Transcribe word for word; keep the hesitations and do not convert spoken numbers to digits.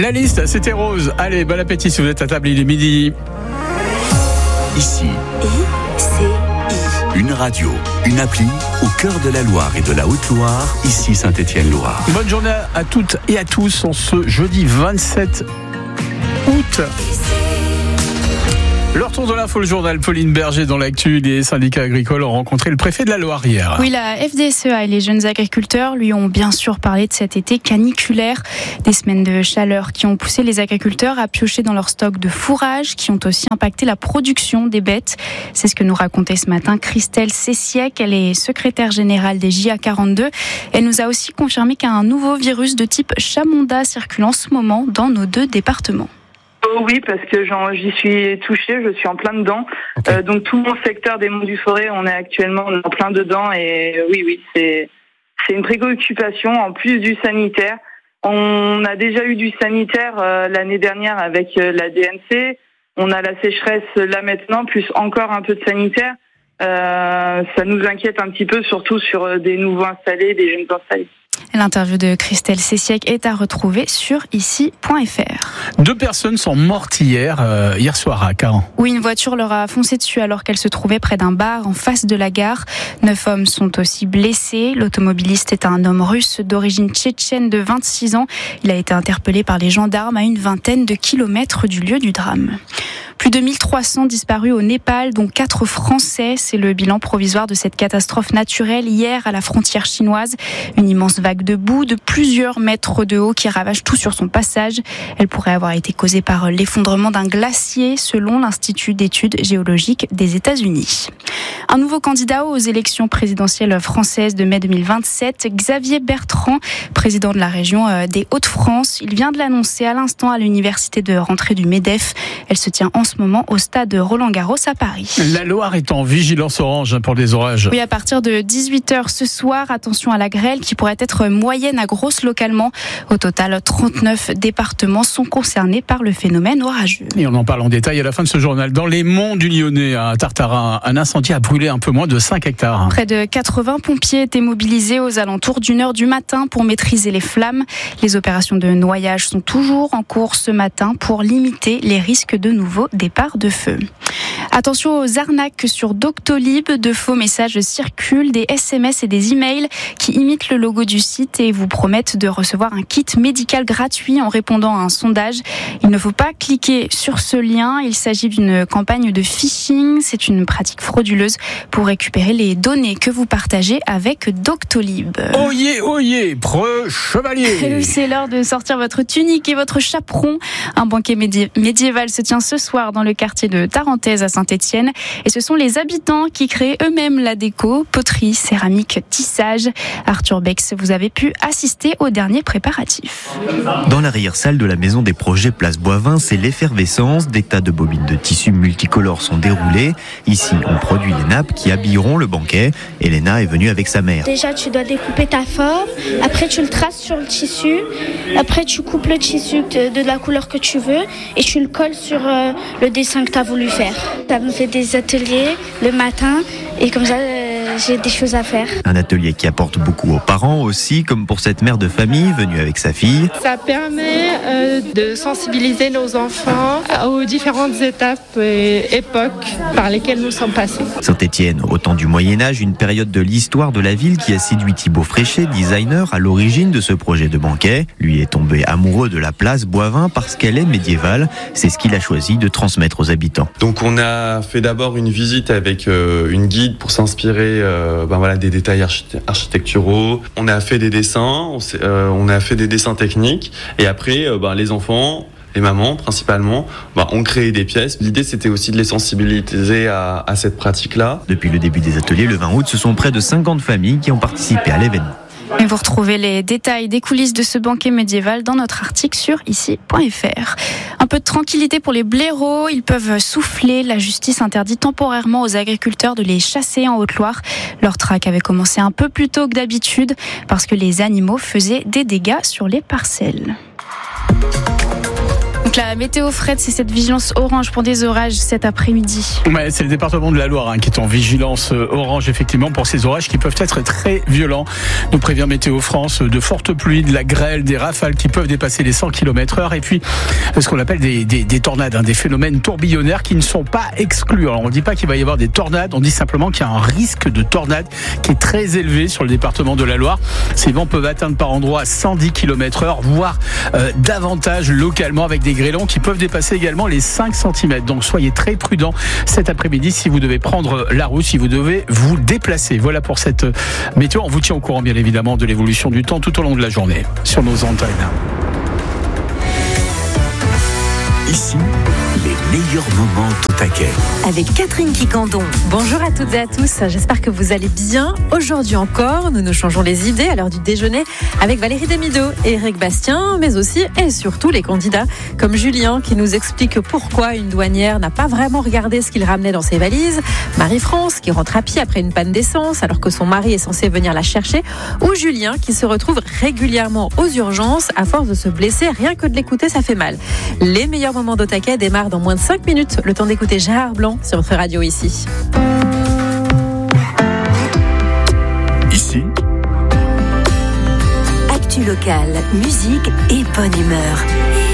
La liste, c'était Rose. Allez, bon appétit si vous êtes à table, il est midi. Ici, I C I. une radio, une appli au cœur de la Loire et de la Haute-Loire, ici Saint-Étienne-Loire. Bonne journée à toutes et à tous en ce jeudi vingt-sept août. Le retour de l'info, le journal Pauline Berger dans l'actu. Les syndicats agricoles ont rencontré le préfet de la Loire hier. Oui, la F D S E A et les jeunes agriculteurs lui ont bien sûr parlé de cet été caniculaire. Des semaines de chaleur qui ont poussé les agriculteurs à piocher dans leur stock de fourrage, qui ont aussi impacté la production des bêtes. C'est ce que nous racontait ce matin Christelle Cessiec. Elle est secrétaire générale des J A quarante-deux. Elle nous a aussi confirmé qu'un nouveau virus de type Chamonda circule en ce moment dans nos deux départements. Oh oui, parce que j'en, j'y suis touchée, je suis en plein dedans. Okay. Euh, donc tout mon secteur des Monts du Forêt, on est actuellement en plein dedans et oui, oui, c'est c'est une préoccupation en plus du sanitaire. On a déjà eu du sanitaire euh, l'année dernière avec euh, la D N C. On a la sécheresse là maintenant, plus encore un peu de sanitaire. Euh, ça nous inquiète un petit peu, surtout sur euh, des nouveaux installés, des jeunes installés. L'interview de Christelle Cessiec est à retrouver sur ici point f r. Deux personnes sont mortes hier, euh, hier soir à Caen. Oui, une voiture leur a foncé dessus alors qu'elle se trouvait près d'un bar en face de la gare. Neuf hommes sont aussi blessés. L'automobiliste est un homme russe d'origine tchétchène de vingt-six ans. Il a été interpellé par les gendarmes à une vingtaine de kilomètres du lieu du drame. Plus de mille trois cents disparus au Népal, dont quatre Français. C'est le bilan provisoire de cette catastrophe naturelle hier à la frontière chinoise. Une immense vague de boue de plusieurs mètres de haut qui ravage tout sur son passage. Elle pourrait avoir été causée par l'effondrement d'un glacier, selon l'Institut d'études géologiques des États-Unis. Un nouveau candidat aux élections présidentielles françaises de mai deux mille vingt-sept, Xavier Bertrand, président de la région des Hauts-de-France. Il vient de l'annoncer à l'instant à l'université de rentrée du MEDEF. Elle se tient en ce moment au stade Roland-Garros à Paris. La Loire est en vigilance orange pour des orages. Oui, à partir de dix-huit heures ce soir, attention à la grêle qui pourrait être moyenne à grosse localement. Au total, trente-neuf départements sont concernés par le phénomène orageux. Et on en parle en détail à la fin de ce journal. Dans les monts du Lyonnais, à Tartarin, un incendie a brûlé un peu moins de cinq hectares. Près de quatre-vingts pompiers étaient mobilisés aux alentours d'une heure du matin pour maîtriser les flammes. Les opérations de noyage sont toujours en cours ce matin pour limiter les risques de nouveaux départs de feu. Attention aux arnaques sur Doctolib. De faux messages circulent, des S M S et des emails qui imitent le logo du site et vous promettent de recevoir un kit médical gratuit en répondant à un sondage. Il ne faut pas cliquer sur ce lien. Il s'agit d'une campagne de phishing. C'est une pratique frauduleuse pour récupérer les données que vous partagez avec Doctolib. Oyez, oyez, preux chevalier. C'est l'heure de sortir votre tunique et votre chaperon. Un banquet médi- médiéval se tient ce soir dans le quartier de Tarentaise à Saint-Étienne. Et ce sont les habitants qui créent eux-mêmes la déco, poterie, céramique, tissage. Arthur Bex, vous avez pu assister aux derniers préparatifs. Dans l'arrière-salle de la maison des projets Place Boivin, c'est l'effervescence. Des tas de bobines de tissus multicolores sont déroulées. Ici, on produit les nappes qui habilleront le banquet. Elena est venue avec sa mère. Déjà, tu dois découper ta forme. Après, tu le traces sur le tissu. Après, tu coupes le tissu de, de la couleur que tu veux et tu le colles sur euh, le dessin que tu as voulu faire. Ça me fait des ateliers le matin et comme ça, euh, j'ai des choses à faire. Un atelier qui apporte beaucoup aux parents aussi, comme pour cette mère de famille venue avec sa fille. Ça permet euh, de sensibiliser nos enfants aux différentes étapes et époques par lesquelles nous sommes passés. Saint-Étienne, au temps du Moyen-Âge, une période de l'histoire de la ville qui a séduit Thibaut Fréchet, designer à l'origine de ce projet de banquet. Lui est tombé amoureux de la place Boivin parce qu'elle est médiévale. C'est ce qu'il a choisi de transmettre aux habitants. Donc on a fait d'abord une visite avec euh, une guide pour s'inspirer euh, ben voilà, des détails archite- architecturaux. On a fait des dessins, on, euh, on a fait des dessins techniques et après euh, ben, les enfants, les mamans principalement, ben, ont créé des pièces. L'idée c'était aussi de les sensibiliser à, à cette pratique-là. Depuis le début des ateliers, le vingt août, ce sont près de cinquante familles qui ont participé à l'événement. Et vous retrouvez les détails des coulisses de ce banquet médiéval dans notre article sur ici point f r. Un peu de tranquillité pour les blaireaux, ils peuvent souffler. La justice interdit temporairement aux agriculteurs de les chasser en Haute-Loire. Leur traque avait commencé un peu plus tôt que d'habitude parce que les animaux faisaient des dégâts sur les parcelles. Donc la météo Fred, c'est cette vigilance orange pour des orages cet après-midi. Ouais, c'est le département de la Loire hein, qui est en vigilance orange effectivement pour ces orages qui peuvent être très violents. Nous prévient Météo France de fortes pluies, de la grêle, des rafales qui peuvent dépasser les cent kilomètres heure et puis ce qu'on appelle des, des, des tornades, hein, des phénomènes tourbillonnaires qui ne sont pas exclus. Alors on ne dit pas qu'il va y avoir des tornades, on dit simplement qu'il y a un risque de tornade qui est très élevé sur le département de la Loire. Ces vents peuvent atteindre par endroits cent dix kilomètres heure, voire euh, davantage localement avec des grêlons qui peuvent dépasser également les cinq centimètres. Donc soyez très prudents cet après-midi si vous devez prendre la route, si vous devez vous déplacer. Voilà pour cette météo. On vous tient au courant bien évidemment de l'évolution du temps tout au long de la journée sur nos antennes. Ici, les meilleurs moments tout taquet. Avec Catherine Quicandon. Bonjour à toutes et à tous, j'espère que vous allez bien. Aujourd'hui encore, nous nous changeons les idées à l'heure du déjeuner avec Valérie Damido et Eric Bastien, mais aussi et surtout les candidats comme Julien qui nous explique pourquoi une douanière n'a pas vraiment regardé ce qu'il ramenait dans ses valises, Marie-France qui rentre à pied après une panne d'essence alors que son mari est censé venir la chercher, ou Julien qui se retrouve régulièrement aux urgences à force de se blesser, rien que de l'écouter ça fait mal. Les meilleurs moments d'Au Taquet démarrent dans moins de cinq minutes, le temps d'écouter Gérard Blanc sur votre radio ici. Ici, Actu locale, musique et bonne humeur.